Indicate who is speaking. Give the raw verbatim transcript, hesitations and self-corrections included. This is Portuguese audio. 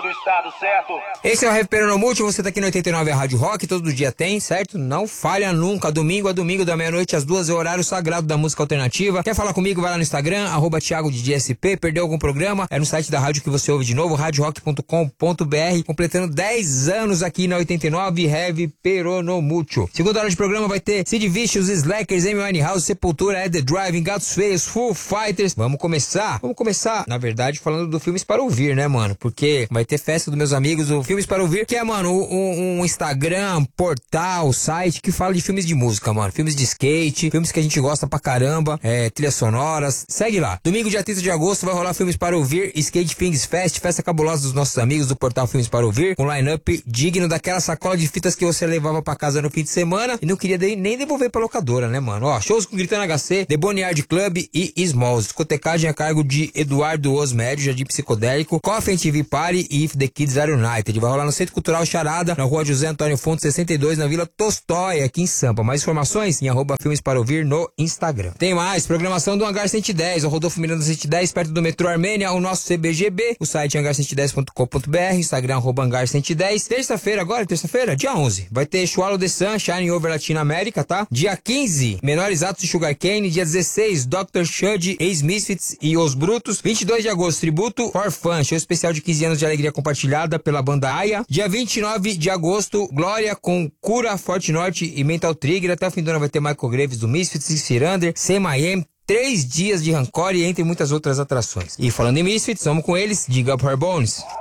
Speaker 1: do estado, certo?
Speaker 2: Esse é o Heavy Peronomútil, você tá aqui no oitenta e nove, a Rádio Rock, todo dia tem, certo? Não falha nunca, domingo a domingo, da meia-noite às duas, é o horário sagrado da música alternativa. Quer falar comigo? Vai lá no Instagram, arroba Thiago D J S P, perdeu algum programa? É no site da rádio que você ouve de novo, rádio rock ponto com ponto b r, completando dez anos aqui na oitenta e nove, Heavy Peronomútil. Segunda hora de programa vai ter Sid Vicious, Slackers, Amy Winehouse, Sepultura, At The Drive, Gatos Feios, Foo Fighters. Vamos começar? Vamos começar, na verdade, falando do Filmes para Ouvir, né, mano? Porque vai ter festa dos meus amigos, o Filmes para Ouvir, que é, mano, um, um Instagram, portal, site que fala de filmes de música, mano. Filmes de skate, filmes que a gente gosta pra caramba, é, trilhas sonoras. Segue lá. Domingo, dia trinta de agosto, vai rolar Filmes para Ouvir, Skate Things Fest, festa cabulosa dos nossos amigos do portal Filmes para Ouvir, com line-up digno daquela sacola de fitas que você levava pra casa no fim de semana e não queria de, nem devolver pra locadora, né, mano? Ó, shows com Gritando H C, The Boneyard Club e Smalls. Discotecagem a cargo de Eduardo Osmédio, Jardim Psicodélico, Coffee T V Party e If The Kids Are United. Vai rolar no Centro Cultural Charada, na rua José Antônio Fontes, sessenta e dois, na Vila Tostóia, aqui em Sampa. Mais informações em arroba Filmes para Ouvir no Instagram. Tem mais, programação do Hangar cento e dez, o Rodolfo Miranda cento e dez, perto do metrô Armênia, o nosso C B G B, o site hangar cento e dez ponto com ponto b r, Instagram arroba Hangar cento e dez. Terça-feira agora, terça-feira, dia onze, vai ter Swallow the Sun, Shining Over Latina América, tá? Dia quinze, Menores Atos de Sugarcane. Dia dezesseis, doutor Shud, Ex-Misfits e Os Brutos. vinte e dois de agosto, tributo For Fun, show especial de quinze anos de alegria compartilhada pela banda Aya. Dia vinte e nove de agosto, Glória com Cura, Forte Norte e Mental Trigger. Até o fim do ano vai ter Michael Graves do Misfits, Firander, C M I M, três dias de Rancor e entre muitas outras atrações. E falando em Misfits, vamos com eles, Dig Up Her Bones.